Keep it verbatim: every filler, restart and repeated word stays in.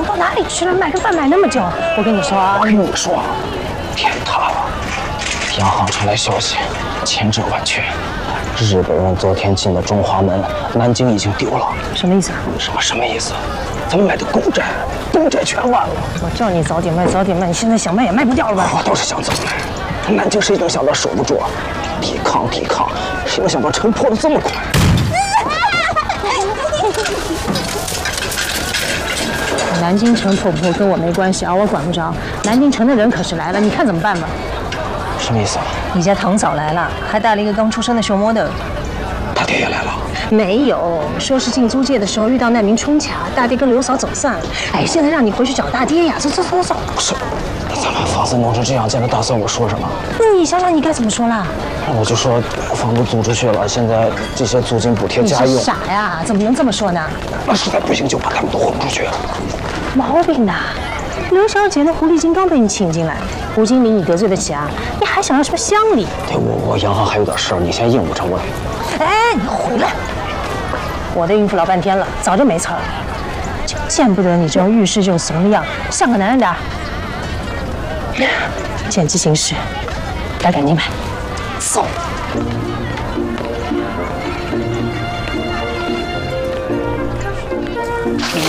忙到哪里去了？买个饭买那么久，我跟你说啊， 我跟你说，天塌了！央行传来消息，千真万确，日本人昨天进的中华门，南京已经丢了。 什么意思啊？ 什么什么意思？咱们买的公债，公债全完了。 我叫你早点卖，早点卖，你现在想卖也卖不掉了吧？ 我倒是想早卖。南京谁能想到守不住？抵抗抵抗，谁能想到城破得这么快？ 南京城破不破跟我没关系啊，我管不着。南京城的人可是来了，你看怎么办吧？ 什么意思啊？ 你家堂嫂来了，还带了一个刚出生的熊猫的。 大爹也来了？ 没有，说是进租界的时候遇到难民冲卡，大爹跟刘嫂走散了。哎，现在让你回去找大爹呀！走走走走。 不是，咱们房子弄成这样，见了大嫂我说什么？ 那你想想你该怎么说啦？ 我就说房子租出去了，现在这些租金补贴家用。 你是傻呀？怎么能这么说呢？ 那实在不行就把他们都轰出去。 毛病大！刘小姐那狐狸精刚被你请进来，胡经理你得罪得起啊？你还想要什么乡里？ 对，我我银行还有点事儿，你先应付着我。 哎，你回来！我都应付老半天了，早就没词儿了。就见不得你这种遇事就怂的样，像个男人点儿。见机行事，该赶紧买，走。